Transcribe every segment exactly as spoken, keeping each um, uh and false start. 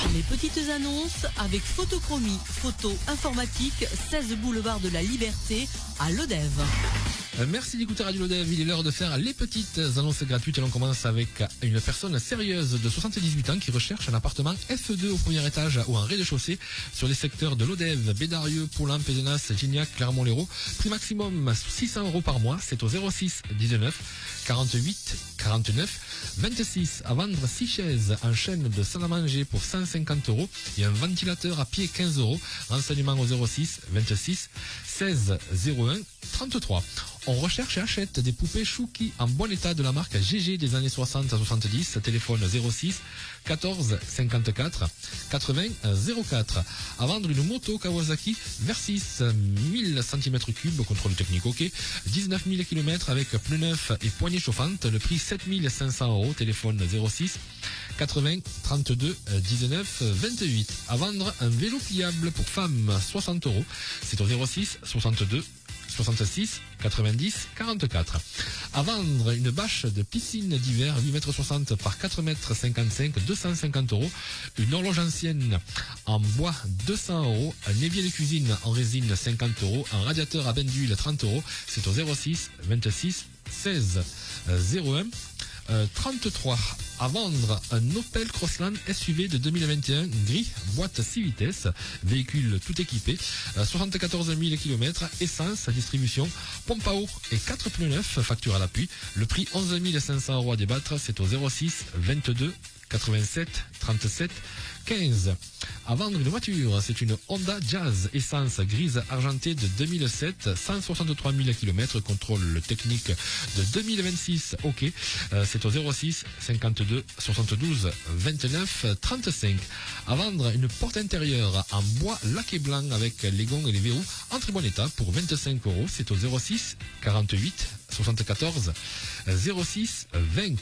Les petites annonces avec Photochromie, photo informatique, seize boulevard de la Liberté à Lodève. Merci d'écouter Radio Lodève, il est l'heure de faire les petites annonces gratuites et l'on commence avec une personne sérieuse de soixante-dix-huit ans qui recherche un appartement F deux au premier étage ou en rez-de-chaussée sur les secteurs de Lodève, Bédarieux, Poulain, Pézenas, Gignac, Clermont-Lérault. Prix maximum six cents euros par mois, c'est au zéro six dix-neuf quarante-huit quarante-neuf vingt-six. À vendre six chaises en chaîne de salle à manger pour cent cinquante euros et un ventilateur à pied quinze euros. Renseignement au zéro six vingt-six seize zéro un trente-trois. On recherche et achète des poupées Chouki en bon état de la marque G G des années soixante à soixante-dix. Téléphone zéro six quatorze cinquante-quatre quatre-vingts zéro quatre. À vendre une moto Kawasaki Versys mille centimètres cubes, contrôle technique OK, dix-neuf mille kilomètres avec pneus neufs et poignées chauffantes. Le prix sept mille cinq cents euros. Téléphone zéro six quatre-vingts trente-deux dix-neuf vingt-huit. À vendre un vélo pliable pour femmes soixante euros. C'est au zéro six soixante-deux soixante-six quatre-vingt-dix quarante-quatre. À vendre une bâche de piscine d'hiver huit mètres soixante par quatre mètres cinquante-cinq, deux cent cinquante euros. Une horloge ancienne en bois deux cents euros. Un évier de cuisine en résine cinquante euros. Un radiateur à bain d'huile trente euros. C'est au zéro six vingt-six seize zéro un trente-trois. À vendre un Opel Crossland S U V de deux mille vingt et un gris, boîte six vitesses, véhicule tout équipé, soixante-quatorze mille kilomètres, essence, distribution, pompe à eau et quatre pneus neufs, facture à l'appui. Le prix onze mille cinq cents euros à débattre, c'est au zéro six vingt-deux quatre-vingt-sept trente-sept quinze. À vendre une voiture, c'est une Honda Jazz essence grise argentée de deux mille sept, cent soixante-trois mille kilomètres, contrôle technique de deux mille vingt-six, OK. Euh, c'est au zéro six cinquante-deux soixante-douze vingt-neuf trente-cinq. À vendre une porte intérieure en bois laqué blanc avec les gonds et les verrous en très bon état pour vingt-cinq euros. C'est au zéro six quarante-huit soixante-quatorze zéro six vingt.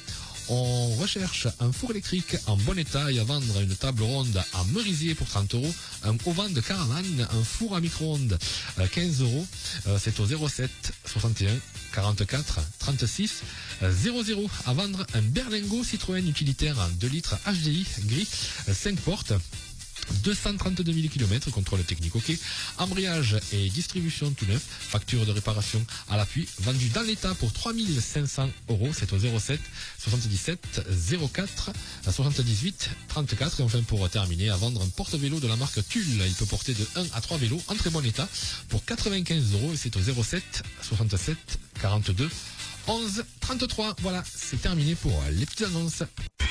On recherche un four électrique en bon état et à vendre une table ronde en merisier pour trente euros, un auvent de caravane, un four à micro-ondes quinze euros, c'est au zéro sept soixante et un quarante-quatre trente-six zéro zéro. À vendre un Berlingo Citroën utilitaire en deux litres H D I gris, cinq portes, deux cent trente-deux mille kilomètres, contrôle technique OK, embrayage et distribution tout neuf, facture de réparation à l'appui, vendu dans l'état pour trois mille cinq cents euros, c'est au zéro sept soixante-dix-sept zéro quatre soixante-dix-huit trente-quatre. Et enfin pour terminer, à vendre un porte-vélo de la marque Tulle, il peut porter de un à trois vélos en très bon état pour quatre-vingt-quinze euros et c'est au zéro sept soixante-sept quarante-deux onze trente-trois. Voilà, c'est terminé pour les petites annonces.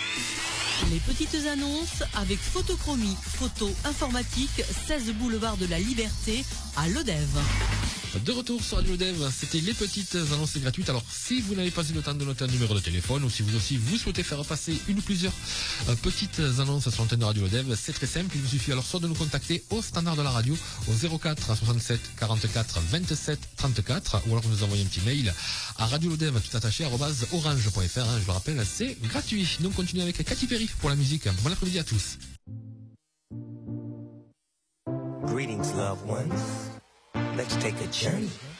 Les petites annonces avec Photochromie, photo informatique, seize boulevard de la Liberté à Lodève. De retour sur Radio Lodève, c'était les petites annonces gratuites. Alors si vous n'avez pas eu le temps de noter un numéro de téléphone ou si vous aussi vous souhaitez faire passer une ou plusieurs euh, petites annonces sur l'antenne de Radio Lodève, c'est très simple. Il vous suffit alors soit de nous contacter au standard de la radio au zéro quatre soixante-sept quarante-quatre vingt-sept trente-quatre ou alors vous nous envoyez un petit mail à radio lodève tout attaché arobase orange point fr. Hein, je le rappelle, c'est gratuit. Donc on continue avec Katy Perry pour la musique. Bon après-midi à tous. Greetings, loved ones. Let's take a journey